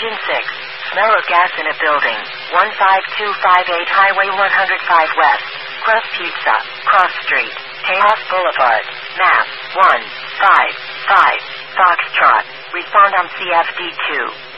Engine 6. Smell of gas in a building. 15258 Highway 105 West. Crust Pizza. Cross Street. Tejas Boulevard. Map 155. Foxtrot. Respond on CFD2.